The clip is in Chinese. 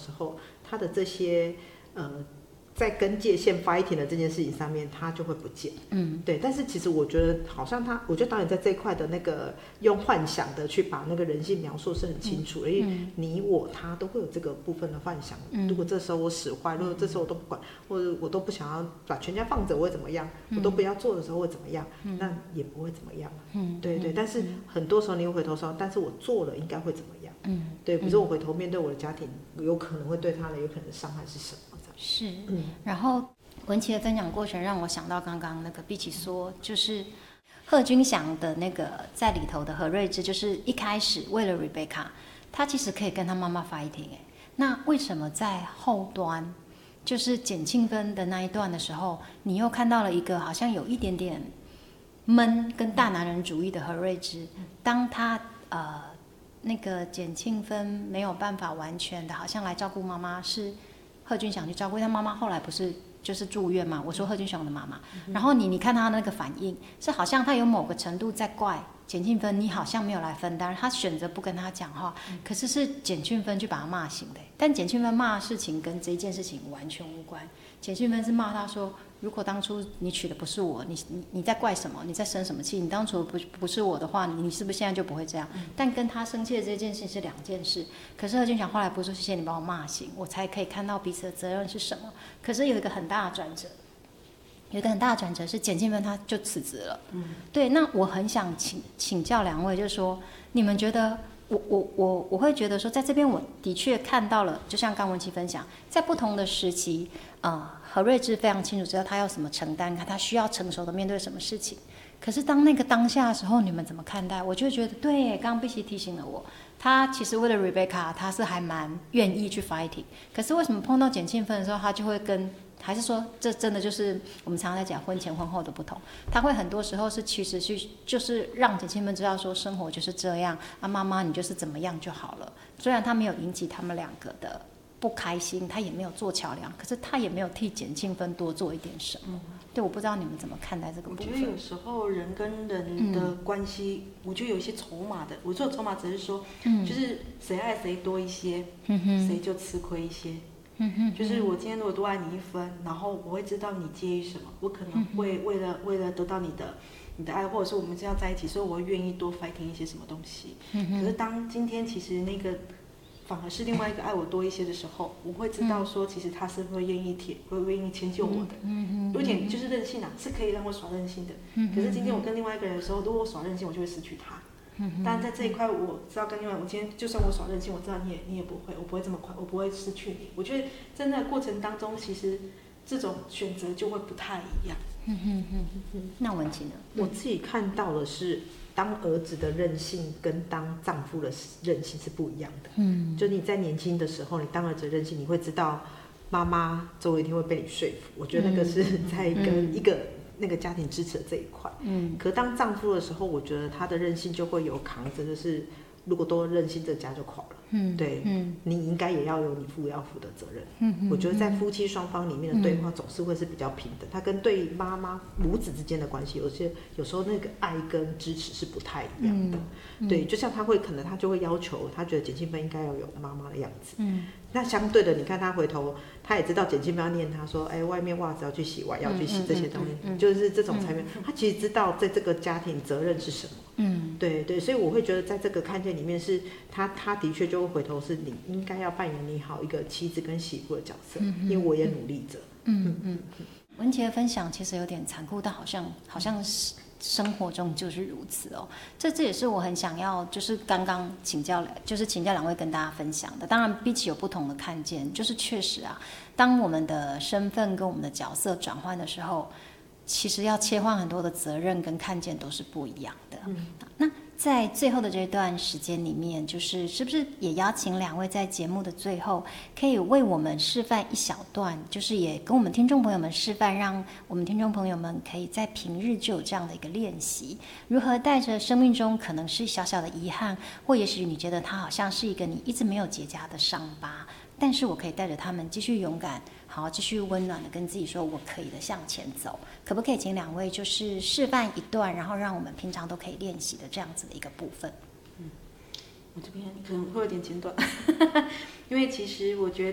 时候，他的这些在跟界限 fighting 的这件事情上面，他就会不见。对。但是其实我觉得，好像我觉得导演在这一块的那个用幻想的去把那个人性描述是很清楚的，因为你我他都会有这个部分的幻想。如果这时候我使坏，如果这时候我都不管，或者我都不想要把全家放着，我会怎么样？我都不要做的时候会怎么样？那也不会怎么样。对对。但是很多时候你会回头说，但是我做了应该会怎么样？对。比如说我回头面对我的家庭，有可能会对他的有可能的伤害是什么？ 是。然后文琪的分享过程让我想到刚刚那个毕奇说，就是贺军翔的那个在里头的何瑞芝，就是一开始为了 Rebecca， 他其实可以跟他妈妈 fighting。 那为什么在后端就是简庆芬的那一段的时候，你又看到了一个好像有一点点闷跟大男人主义的何瑞芝？当他那个简庆芬没有办法完全的好像来照顾妈妈，是贺军翔去照顾他妈妈，后来不是就是住院嘛？我说贺军翔的妈妈，然后你看他那个反应，是好像他有某个程度在怪简庆芬，你好像没有来分担，他选择不跟他讲话，可是是简庆芬去把他骂醒的。但简庆芬骂的事情跟这件事情完全无关，简庆芬是骂他说，如果当初你娶的不是我，你在怪什么？你在生什么气？你当初不是我的话，你是不是现在就不会这样？但跟他生气的这件事情是两件事。可是贺军翔后来不是说谢谢你把我骂醒，我才可以看到彼此的责任是什么。可是有一个很大的转折，是简庆芬他就辞职了。对。那我很想请教两位，就是说你们觉得？我会觉得说，在这边我的确看到了，就像刚文琪分享，在不同的时期，何瑞芝非常清楚知道他要什么承担，他需要成熟的面对什么事情。可是当那个当下的时候，你们怎么看待？我就觉得，对，刚刚碧琪提醒了我，他其实为了 Rebecca， 他是还蛮愿意去 fighting。可是为什么碰到简庆芬的时候，他就会还是说，这真的就是我们常常在讲婚前婚后的不同。他会很多时候是其实就是让简庆芬知道说，生活就是这样啊，妈妈你就是怎么样就好了。虽然他没有引起他们两个的不开心，他也没有做桥梁，可是他也没有替简庆芬多做一点什么。对，我不知道你们怎么看待这个部分。 我觉得有时候人跟人的关系，我觉得有一些筹码的。我说的筹码只是说，就是谁爱谁多一些，谁就吃亏一些。就是我今天如果多爱你一分，然后我会知道你介意什么，我可能会为了得到你的爱，或者是我们这样在一起，所以我会愿意多 fighting 一些什么东西。可是当今天其实那个反而是另外一个爱我多一些的时候，我会知道说，其实他是会愿意迁就我的。有点就是任性啊，是可以让我耍任性的。可是今天我跟另外一个人的时候，如果我耍任性，我就会失去他。但在这一块，我知道跟另外，我今天就算我耍任性，我知道你也不会，我不会这么快，我不会失去你。我觉得在那个过程当中，其实这种选择就会不太一样。 那文琪呢？ 我自己看到的是，当儿子的任性跟当丈夫的任性是不一样的。就你在年轻的时候，你当儿子的任性，你会知道妈妈总有一天会被你说服。我觉得那个是在跟一个那个家庭支持的这一块。可当丈夫的时候，我觉得他的任性就会有扛着，就是如果都任性，这家就垮了。对，你应该也要有你要负的责任。我觉得在夫妻双方里面的对话总是会是比较平等，他跟对妈妈母子之间的关系，有时候那个爱跟支持是不太一样的。对，就像可能他就会要求，他觉得简庆芬应该要有妈妈的样子。那相对的，你看他回头，他也知道简庆芬要念他说，外面袜子要去洗碗，要去洗这些东西，就是这种层面，他其实知道在这个家庭责任是什么。对对，所以我会觉得在这个看见里面是他的确就会回头是你应该要扮演你好一个妻子跟媳妇的角色，因为我也努力着。 文琪的分享其实有点残酷，但好像是生活中就是如此哦。这也是我很想要，就是刚刚请教两位跟大家分享的。当然，比起有不同的看见，就是确实啊，当我们的身份跟我们的角色转换的时候，其实要切换很多的责任跟看见都是不一样的。那在最后的这段时间里面，是不是也邀请两位在节目的最后，可以为我们示范一小段，就是也跟我们听众朋友们示范，让我们听众朋友们可以在平日就有这样的一个练习，如何带着生命中可能是小小的遗憾，或也许你觉得它好像是一个你一直没有结痂的伤疤，但是我可以带着他们继续勇敢，好，继续温暖的跟自己说，我可以的向前走。可不可以请两位就是示范一段，然后让我们平常都可以练习的这样子的一个部分？ 我这边可能会有点简短，因为其实我觉